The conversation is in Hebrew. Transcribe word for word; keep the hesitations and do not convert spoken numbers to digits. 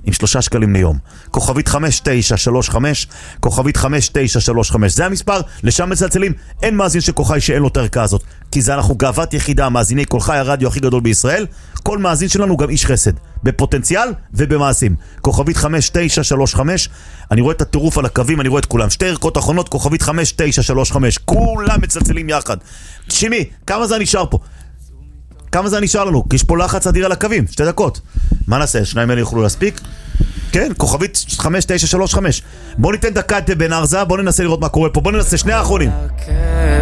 עם שלושה שקלים ליום. כוכבית חמש תשע שלוש חמש, כוכבית חמש תשע שלוש חמש. זה המספר, לשם מצלצלים. אין מאזין של קול חי שאין לו את הערכה הזאת. כי זה אנחנו גאוות יחידה, מאזיני קול חי, הרדיו הכי גדול בישראל. כל מאזין שלנו גם איש חסד, בפוטנציאל ובמעשים. כוכבית חמש תשע שלוש חמש. אני רואה את הטירוף על הקווים, אני רואה את כולם. שתי ערכות אחרונות, כוכבית חמש תשע שלוש חמש. כולם מצלצלים יחד. שימי, כמה זה נשאר פה? כמה זה נשאר לנו? כי יש פה לחץ אדיר על הקווים, שתי דקות. מה נעשה? שניים אלה יוכלו להספיק? כן, כוכבית חמש תשע שלוש חמש. בוא ניתן דקה את בן ארזה, בוא ננסה לראות מה קורה פה. בוא ננסה שני האחרונים.